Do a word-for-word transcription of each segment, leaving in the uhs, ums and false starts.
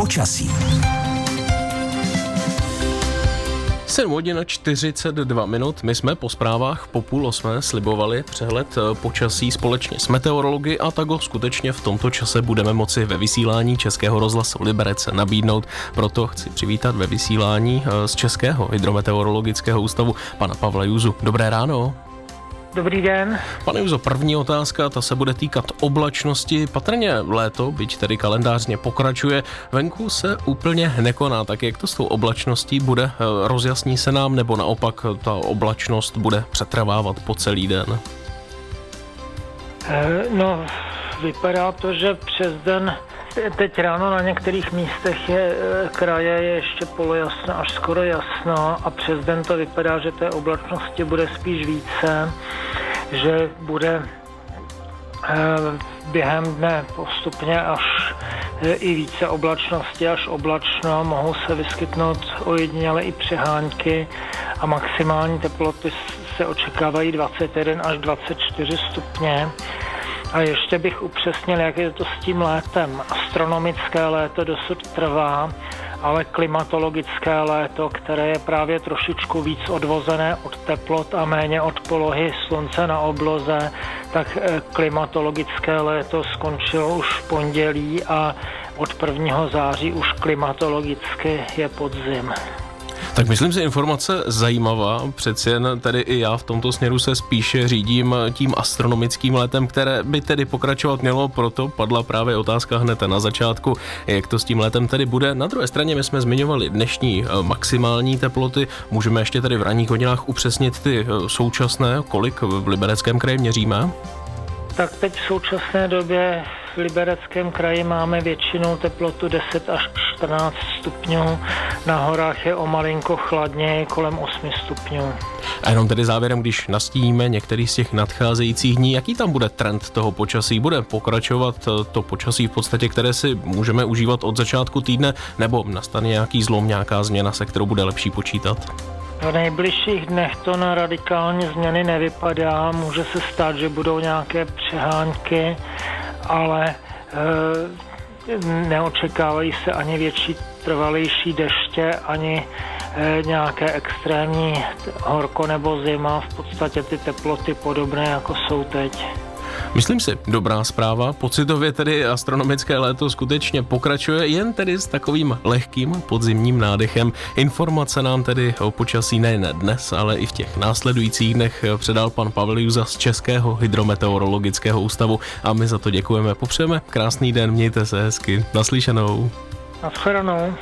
Počasí. sedm hodin čtyřicet dva minut. My jsme po zprávách po půl osmé slibovali přehled počasí společně s meteorology a tak ho skutečně v tomto čase budeme moci ve vysílání Českého rozhlasu Liberec nabídnout. Proto chci přivítat ve vysílání z Českého hydrometeorologického ústavu pana Pavla Juzu. Dobré ráno. Dobrý den. Pane Juzo, první otázka, ta se bude týkat oblačnosti. Patrně léto, byť tedy kalendářně pokračuje, venku se úplně nekoná. Tak jak to s tou oblačností bude? Rozjasní se nám, nebo naopak ta oblačnost bude přetrvávat po celý den? No, vypadá to, že přes den, teď ráno na některých místech je kraje je ještě polojasno, až skoro jasno, a přes den to vypadá, že té oblačnosti bude spíš více, že bude během dne postupně až i více oblačnosti, až oblačno, mohou se vyskytnout ojediněle i přehánky a maximální teploty se očekávají dvacet jedna až dvacet čtyři stupně. A ještě bych upřesnil, jak je to s tím létem. Astronomické léto dosud trvá, ale klimatologické léto, které je právě trošičku víc odvozené od teplot a méně od polohy slunce na obloze, tak klimatologické léto skončilo už v pondělí a od prvního září už klimatologicky je podzim. Tak myslím si, informace zajímavá, přeci jen tedy i já v tomto směru se spíše řídím tím astronomickým letem, které by tedy pokračovat mělo, proto padla právě otázka hned na začátku, jak to s tím letem tedy bude. Na druhé straně my jsme zmiňovali dnešní maximální teploty, můžeme ještě tedy v ranních hodinách upřesnit ty současné, kolik v Libereckém kraji měříme? Tak teď v současné době v Libereckém kraji máme většinou teplotu deset až čtrnáct stupňů, na horách je o malinko chladněji, kolem osm stupňů. A jenom tedy závěrem, když nastíníme některý z těch nadcházejících dní, jaký tam bude trend toho počasí? Bude pokračovat to počasí v podstatě, které si můžeme užívat od začátku týdne, nebo nastane nějaký zlom, nějaká změna, se kterou bude lepší počítat? V nejbližších dnech to na radikální změny nevypadá, může se stát, že budou nějaké přehánky, ale e, neočekávají se ani větší trvalejší deště, ani e, nějaké extrémní horko nebo zima, v podstatě ty teploty podobné, jako jsou teď. Myslím si, dobrá zpráva. Pocitově tedy astronomické léto skutečně pokračuje, jen tedy s takovým lehkým podzimním nádechem. Informace nám tedy o počasí nejen dnes, ale i v těch následujících dnech předal pan Pavel Juza z Českého hydrometeorologického ústavu a my za to děkujeme. Popřejeme krásný den, mějte se hezky. Naslyšenou. Nashledanou.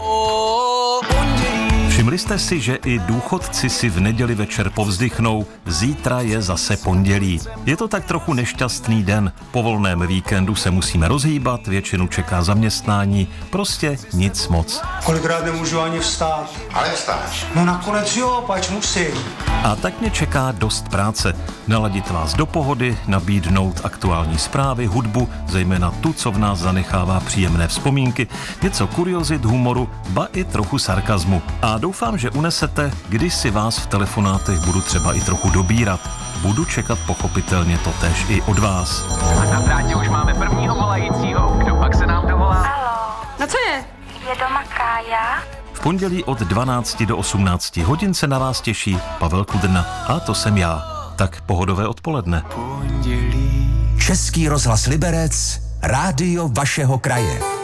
Všimli jste si, že i důchodci si v neděli večer povzdychnou, zítra je zase pondělí. Je to tak trochu nešťastný den. Po volném víkendu se musíme rozhýbat, většinu čeká zaměstnání, prostě nic moc. Kolikrát nemůžu ani vstát. Ale vstáš. No nakonec jo, pač musím. A tak mě čeká dost práce. Naladit vás do pohody, nabídnout aktuální zprávy, hudbu, zejména tu, co v nás zanechává příjemné vzpomínky, něco kuriozit, humoru, ba i trochu sarkazmu. A doufám, že unesete, když si vás v telefonátech budu třeba i trochu dobírat. Budu čekat pochopitelně totéž i od vás. A na drátě už máme prvního volajícího. Kdo pak se nám dovolá? Haló. No co je? Je doma Kája? V pondělí od dvanácti do osmnácti hodin se na vás těší Pavel Kudrna. A to jsem já. Tak pohodové odpoledne. Pondělí. Český rozhlas Liberec, rádio vašeho kraje.